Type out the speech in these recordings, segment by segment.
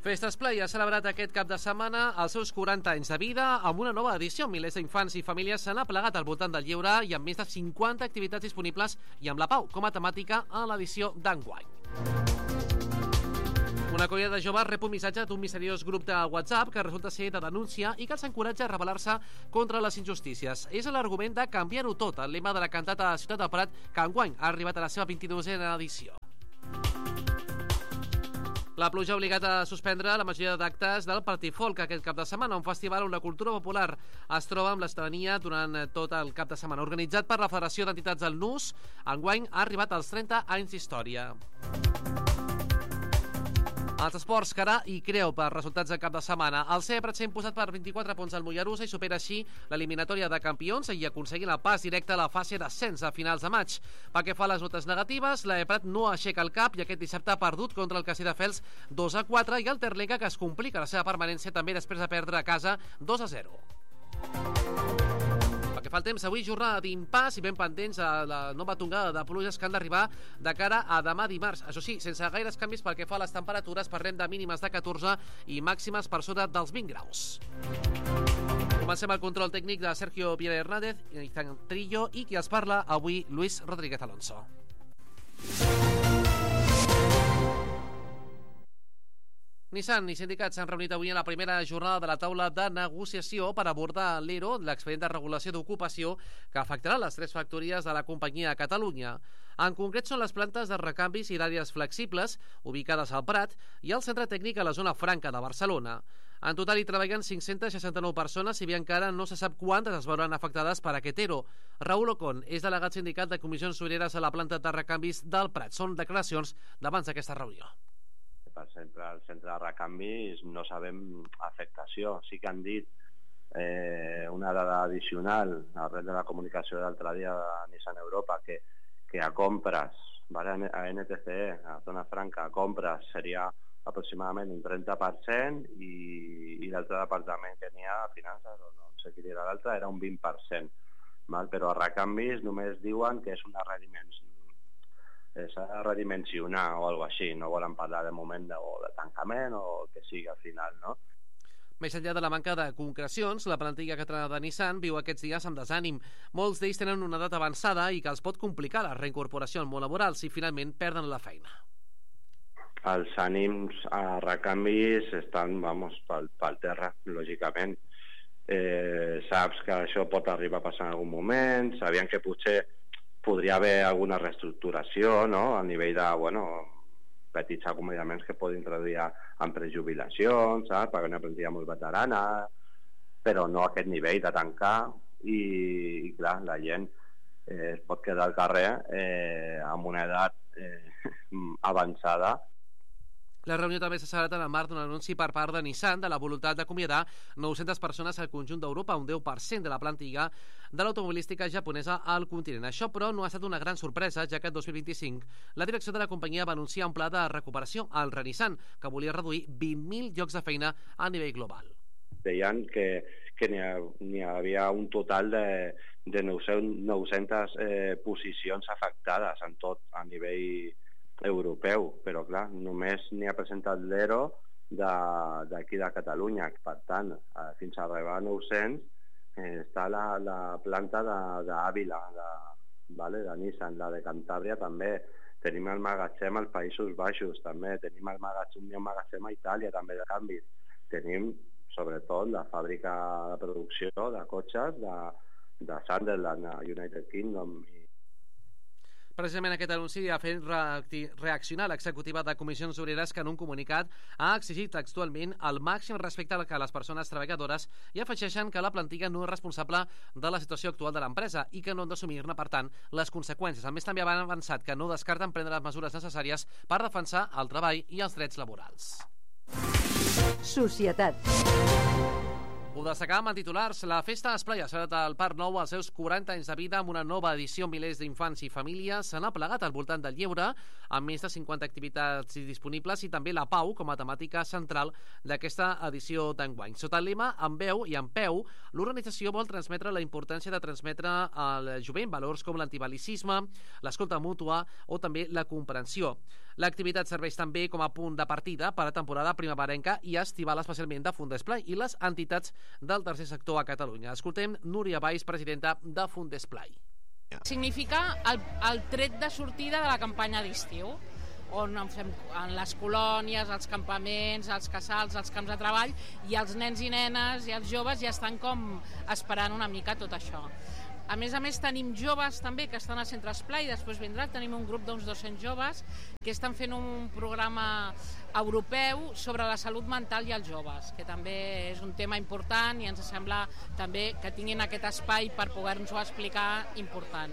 Festes Play ha celebrat aquest cap de setmana els seus 40 anys de vida amb una nova edició. Milers d'infants i famílies s'han aplegat al voltant del lleure i amb més de 50 activitats disponibles i amb la pau com a temàtica a l'edició d'enguany. Una colla de joves rep un missatge d'un misteriós grup de WhatsApp que resulta ser de denúncia i que els encoratja a rebel·lar-se contra les injustícies. És l'argument de canviar-ho tot, el lema de la cantata de Ciutat del Prat, que enguany ha arribat a la seva 22a edició. La pluja ha obligat a suspendre la majoria d'actes del Party Folk aquest cap de setmana, un festival on la cultura popular es troba amb l'estrania durant tot el cap de setmana. Organitzat per la Federació d'Entitats del NUS, enguany ha arribat als 30 anys d'història. Els esports, Carà i Creu per resultats del cap de setmana. El Prat s'ha imposat per 24 punts al Mollerussa i supera així l'eliminatòria de campions i aconseguint el pas directe a la fase d'ascens a finals de maig. Pel que fa a les notes negatives, Prat no aixeca el cap i aquest dissabte ha perdut contra el Castelldefels 2-4 i el Terlenca, que es complica la seva permanència també després de perdre a casa 2-0. Pel que fa al temps, avui jornada d'impàs i ben pendents a la nova tongada de pluges que han d'arribar de cara a demà dimarts. Això sí, sense gaires canvis pel que fa a les temperatures, parlem de mínimes de 14 i màximes per sota dels 20 graus. Comencem el control tècnic de Sergio Pérez Hernández i Trillo i qui els parla avui, Luis Rodríguez Alonso. Nissan i sindicats s'han reunit avui en la primera jornada de la taula de negociació per abordar l'ERO, l'expedient de regulació d'ocupació, que afectarà les 3 factories de la companyia a Catalunya. En concret són les plantes de recanvis i d'àrees flexibles, ubicades al Prat, i el centre tècnic a la zona franca de Barcelona. En total hi treballen 569 persones, si bé encara no se sap quantes es veuran afectades per aquest ERO. Raúl Ocon és delegat sindicat de comissions obreres a la planta de recanvis del Prat. Són declaracions d'abans d'aquesta reunió. Per exemple, al centre de recanvis no sabem afectació. Sí que han dit una dada addicional arrel de la comunicació d'altre dia de Nissan Europa, que a compres, ¿vale? A NTCE, a zona franca, a compres seria aproximadament un 30% i l'altre departament que n'hi ha a finances, o no sé qui era l'altre, era un 20%. ¿Val? Però a recanvis només diuen que és una s'ha de redimensionar o alguna cosa així, no volen parlar de moment de tancament o el que sigui al final, no? Més enllà de la manca de concrecions, la plantilla catalana de Nissan viu aquests dies amb desànim. Molts d'ells tenen una edat avançada i que els pot complicar la reincorporació al món laboral si finalment perden la feina. Els ànims a recanvis estan, pel terra, lògicament. Saps que això pot arribar a passar en algun moment, sabien que potser podria haver alguna reestructuració, no?, a nivell de, petits acomiadaments que poden introduir en prejubilacions, saps?, perquè una plantilla molt veterana, però no a aquest nivell de tancar i clar, la gent es pot quedar al carrer amb una edat avançada. La reunió també s'ha celebrat en el marc d'un anunci per part de Nissan de la voluntat d'acomiadar 900 persones al conjunt d'Europa, un 10% de la plantilla de l'automobilística japonesa al continent. Això, però, no ha estat una gran sorpresa, ja que el 2025 la direcció de la companyia va anunciar un pla de recuperació al Renissan, que volia reduir 20.000 llocs de feina a nivell global. Deien que n'hi havia un total de 900 posicions afectades en tot a nivell europeu, però clar, només n'hi ha presentat l'ERO d'aquí de Catalunya. Per tant, fins a arribar a 900 està la planta d'Àvila, de Nissan, la de Cantàbria també. Tenim el magatzem als Països Baixos també, tenim un magatzem a Itàlia també de canvis. Tenim sobretot la fàbrica de producció de cotxes de Sunderland, a United Kingdom. Precisament aquest anunci ha fet reaccionar l'executiva de Comissions Obreres, que en un comunicat ha exigit textualment el màxim respecte a les persones treballadores i afegeixen que la plantilla no és responsable de la situació actual de l'empresa i que no han d'assumir-ne, per tant, les conseqüències. A més, també han avançat que no descarten prendre les mesures necessàries per defensar el treball i els drets laborals. Societat. Ho destacàvem en titulars. La festa Esplai ha celebrat al Parc Nou als seus 40 anys de vida amb una nova edició. Milers d'infants i famílies s'han aplegat al voltant del lleure amb més de 50 activitats disponibles i també la pau com a temàtica central d'aquesta edició d'enguany. Sota el lema "En veu i en peu", l'organització vol transmetre la importància de transmetre al jovent valors com l'antibal·licisme, l'escolta mútua o també la comprensió. L'activitat serveix també com a punt de partida per a temporada primerenca i estival, especialment de Fundesplai i les entitats del tercer sector a Catalunya. Escoltem Núria Valls, presidenta de Fundesplai. Significa el tret de sortida de la campanya d'estiu, on fem en les colònies, els campaments, els casals, els camps de treball, i els nens i nenes i els joves ja estan com esperant una mica tot això. A més, tenim joves també que estan al Centre Esplai, després vindrà, tenim un grup d'uns 200 joves que estan fent un programa europeu sobre la salut mental i els joves, que també és un tema important i ens sembla també que tinguin aquest espai per poder-nos-ho explicar important.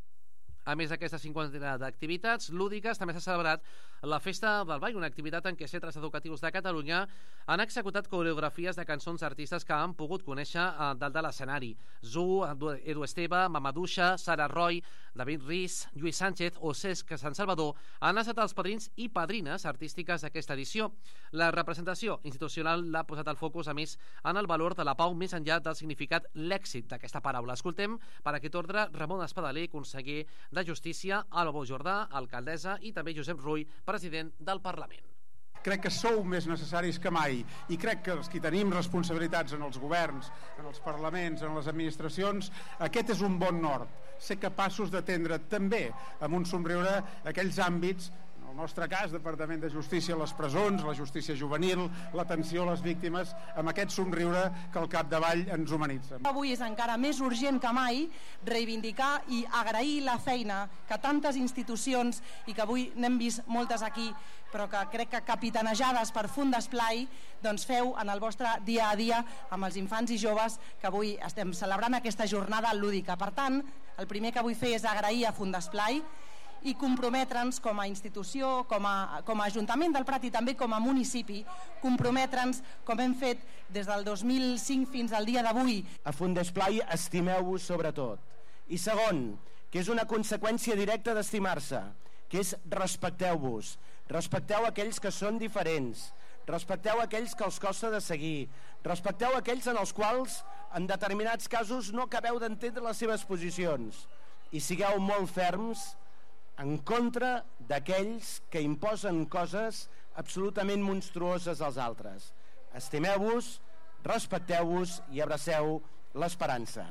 A més d'aquesta cinquantena d'activitats lúdiques, també s'ha celebrat la Festa del Ball, una activitat en què centres educatius de Catalunya han executat coreografies de cançons d'artistes que han pogut conèixer dalt de l'escenari. Zu, Edu Esteve, Mamadouxa, Sara Roy, David Riz, Lluís Sánchez o Cesc Sant Salvador han estat els padrins i padrines artístiques d'aquesta edició. La representació institucional l'ha posat el focus, a més, en el valor de la pau més enllà del significat lèxic d'aquesta paraula. Escoltem, per aquest ordre, Ramon Espadaler, conseller de Justícia, Alba Bou Jordà, alcaldessa, i també Josep Rull, president del Parlament. Crec que sou més necessaris que mai i crec que els que tenim responsabilitats en els governs, en els parlaments, en les administracions, aquest és un bon nord. Ser capaços d'atendre també amb un somriure aquells àmbits, en el nostre cas, Departament de Justícia, les presons, la justícia juvenil, l'atenció a les víctimes, amb aquest somriure que al capdavall ens humanitza. Avui és encara més urgent que mai reivindicar i agrair la feina que tantes institucions, i que avui n'hem vist moltes aquí, però que crec que capitanejades per Fundesplai, doncs feu en el vostre dia a dia amb els infants i joves que avui estem celebrant aquesta jornada lúdica. Per tant, el primer que vull fer és agrair a Fundesplai i comprometre'ns com a institució, com a Ajuntament del Prat i també com a municipi, comprometre'ns com hem fet des del 2005 fins al dia d'avui. A Fundesplai estimeu-vos sobretot. I segon, que és una conseqüència directa d'estimar-se, que és respecteu-vos. Respecteu aquells que són diferents, respecteu aquells que els costa de seguir, respecteu aquells en els quals en determinats casos no acabeu d'entendre les seves posicions i sigueu molt ferms en contra d'aquells que imposen coses absolutament monstruoses als altres. Estimeu-vos, respecteu-vos i abraceu l'esperança.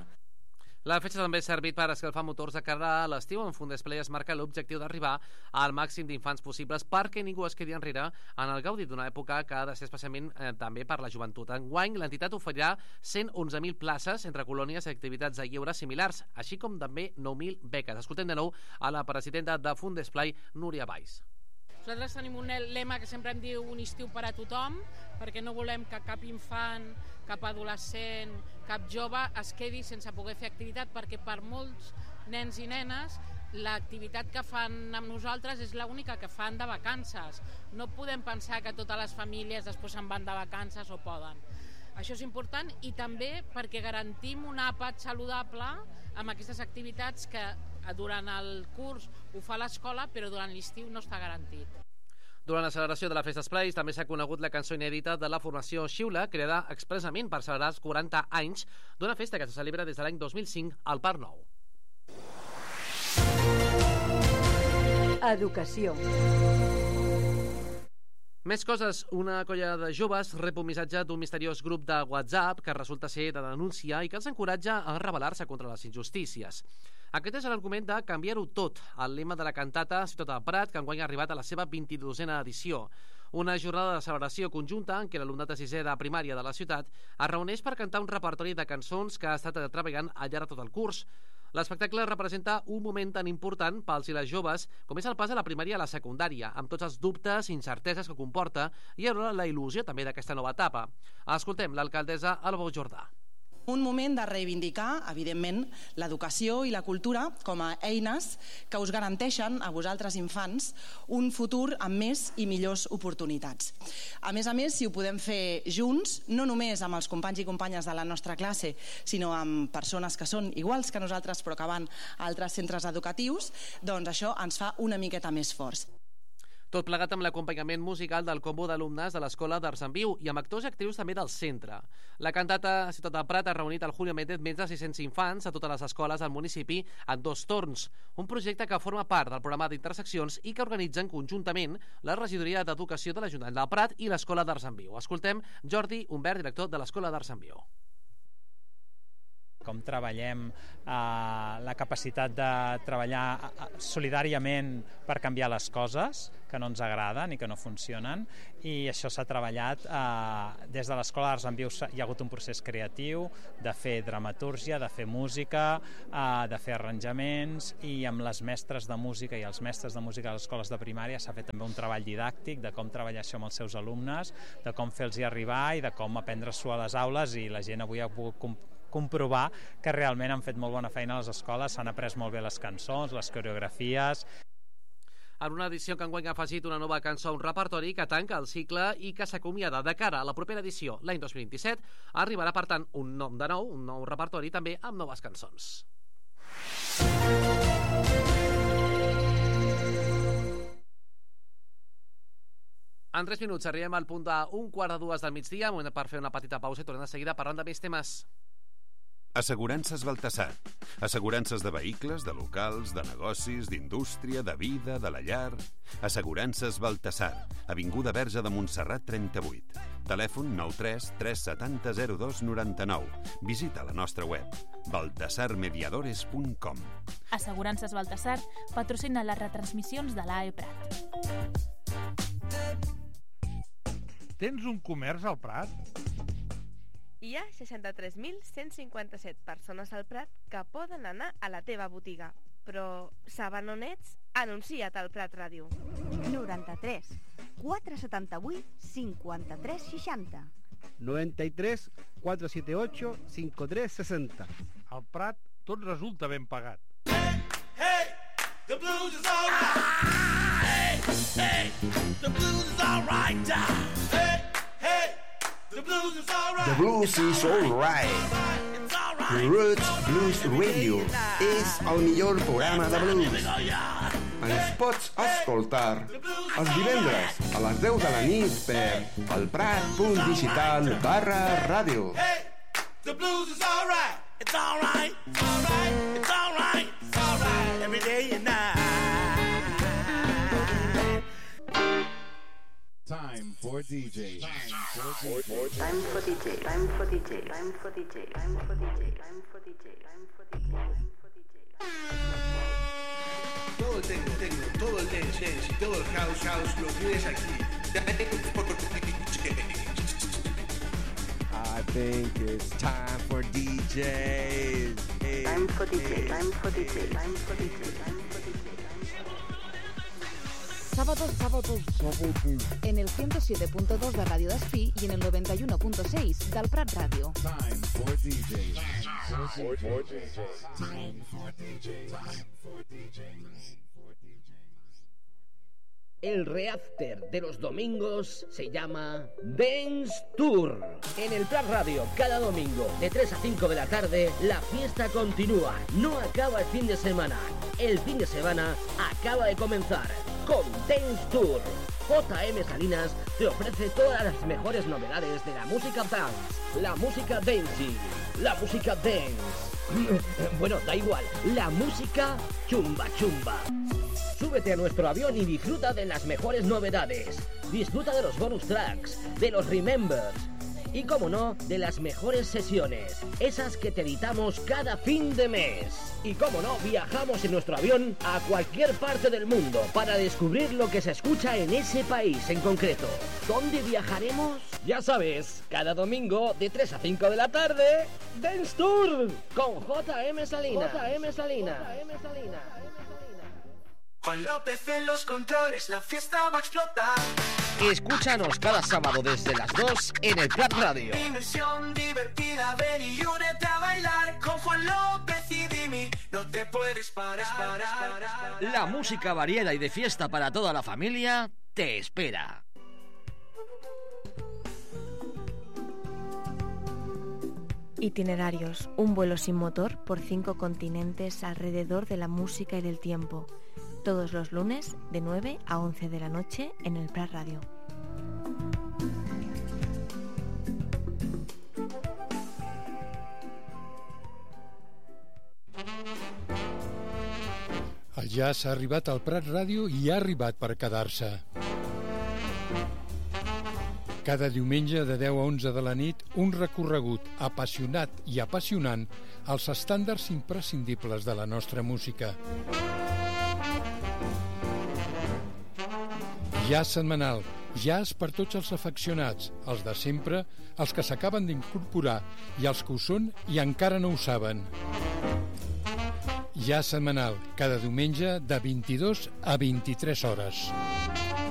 La festa també ha servit per escalfar motors de cara a l'estiu. En Fundesplai es marca l'objectiu d'arribar al màxim d'infants possibles perquè ningú es quedi enrere en el gaudi d'una època que ha de ser especialment també per la joventut. Enguany, l'entitat oferirà 111.000 places entre colònies i activitats de lleure similars, així com també 9.000 beques. Escoltem de nou a la presidenta de Fundesplai, Núria Valls. Nosaltres tenim un lema que sempre em diu un estiu per a tothom, perquè no volem que cap infant, cap adolescent, cap jove es quedi sense poder fer activitat, perquè per molts nens i nenes l'activitat que fan amb nosaltres és l'única que fan de vacances. No podem pensar que totes les famílies després se'n van de vacances o poden. Això és important i també perquè garantim un àpat saludable amb aquestes activitats que durant el curs ho fa l'escola, però durant l'estiu no està garantit. Durant la celebració de la Festa Esplai també s'ha conegut la cançó inèdita de la formació Xiula, creada expressament per celebrar els 40 anys d'una festa que se celebra des de l'any 2005 al Parc Nou. Educació. Més coses. Una colla de joves rep un missatge d'un misteriós grup de WhatsApp que resulta ser de denúncia i que els encoratja a rebel·lar-se contra les injustícies. Aquest és l'argument de canviar-ho tot, el lema de la cantata Ciutat del Prat, que enguany ha arribat a la seva 22a edició. Una jornada de celebració conjunta en què l'alumnat de sisè de primària de la ciutat es reuneix per cantar un repertori de cançons que ha estat treballant al llarg de tot el curs. L'espectacle representa un moment tan important pels i les joves com és el pas de la primària a la secundària, amb tots els dubtes i incerteses que comporta i alhora la il·lusió també d'aquesta nova etapa. Escoltem l'alcaldessa Alba Bou Jordà. Un moment de reivindicar, evidentment, l'educació i la cultura com a eines que us garanteixen a vosaltres infants un futur amb més i millors oportunitats. A més, si ho podem fer junts, no només amb els companys i companyes de la nostra classe, sinó amb persones que són iguals que nosaltres però que van a altres centres educatius, doncs això ens fa una miqueta més forts. Tot plegat amb l'acompanyament musical del combo d'alumnes de l'Escola d'Arts en Viu i amb actors i actrius també del centre. La cantata Ciutat del Prat ha reunit el Julio Méndez més de 600 infants a totes les escoles del municipi en 2 torns, un projecte que forma part del programa d'Interseccions i que organitzen conjuntament la Regidoria d'Educació de l'Ajuntament del Prat i l'Escola d'Arts en Viu. Escoltem Jordi Humbert, director de l'Escola d'Arts en Viu. Com treballem la capacitat de treballar solidàriament per canviar les coses que no ens agraden i que no funcionen, i això s'ha treballat des de l'Escola d'Arts en Viu. Hi ha hagut un procés creatiu de fer dramatúrgia, de fer música, de fer arranjaments, i amb les mestres de música i els mestres de música de les escoles de primària s'ha fet també un treball didàctic de com treballar això amb els seus alumnes, de com fer-los arribar i de com aprendre-s'ho a les aules, i la gent avui ha pogut comprovar que realment han fet molt bona feina a les escoles, s'han après molt bé les cançons, les coreografies. En una edició que enguany ha afegit una nova cançó a un repertori que tanca el cicle i que s'acomiada de cara a la propera edició, l'any 2027, arribarà, per tant, un nou repertori també amb noves cançons. En 3 minuts arribem al punt d'un 1:45 del migdia, moment per fer una petita pausa i tornem de seguida parlant de més temes. Assegurances Baltasar. Assegurances de vehicles, de locals, de negocis, d'indústria, de vida, de la llar. Assegurances Baltasar. Avinguda Verge de Montserrat 38. Telèfon 93 370 02 99. Visita la nostra web baltasarmediadores.com. Assegurances Baltasar patrocina les retransmissions de l'AE Prat. Tens un comerç al Prat? Hi ha 63.157 persones al Prat que poden anar a la teva botiga. Però saben on ets? Anuncia't al Prat Ràdio. 93 478 53 60. 93 478 53 60. Al Prat tot resulta ben pagat. Hey, the blues is all right. Hey, the blues is all right. Hey, the blues is all right. The blues is all right. Roots Blues Radio és el millor programa de blues. Ens pots escoltar els divendres a les 10 de la nit per elprat.digital/ràdio. The blues is all right. It's all right. All right. It's all right. It's all right. Every day and night. Time for DJ. Time for DJ. Time for DJ. Time for DJ. Time for DJ. Time for DJ. Time for DJ. Time for DJ. Time for DJ. Todo el techno, todo el dance y todo el house lo tienes aquí. I think it's time for DJs. Time for DJ. Time for DJ. Time for DJ. Time for DJ. Sábados en el 107.2 de Radio Despí y en el 91.6 del Prat Ràdio. Time for DJs. Time for DJs. Time for DJs. Time for DJs. El reafter de los domingos se llama Dance Tour. En el Prat Radio, cada domingo, de 3 a 5 de la tarde, la fiesta continúa. No acaba el fin de semana. El fin de semana acaba de comenzar con Dance Tour. JM Salinas te ofrece todas las mejores novedades de la música dance, la música dancing, la música dance. Bueno, da igual, la música chumba chumba. Súbete a nuestro avión y disfruta de las mejores novedades. Disfruta de los bonus tracks, de los remembers y, como no, de las mejores sesiones, esas que te editamos cada fin de mes. Y, como no, viajamos en nuestro avión a cualquier parte del mundo para descubrir lo que se escucha en ese país en concreto. ¿Dónde viajaremos? Ya sabes, cada domingo de 3 a 5 de la tarde, Dance Tour con JM Salinas. JM Salinas. JM Salinas. Juan López en los controles, la fiesta va a explotar. Escúchanos cada sábado desde las 2 en el Prat Radio. Dimensión divertida, ven y únete a bailar con Juan López y Dimi. No te puedes parar. La música variada y de fiesta para toda la familia te espera. Itinerarios, un vuelo sin motor por 5 continentes alrededor de la música y del tiempo. todos los lunes de 9 a 11 de la noche en el Prat Radio. El jazz ha arribat al Prat Ràdio i ha arribat per quedar-se. Cada diumenge de 10 a 11 de la nit, un recorregut apassionat i apassionant als estàndards imprescindibles de la nostra música. Jazz setmanal, jazz per tots els afeccionats, els de sempre, els que s'acaben d'incorporar i els que ho són i encara no ho saben. Jazz setmanal, cada diumenge de 22 a 23 hores.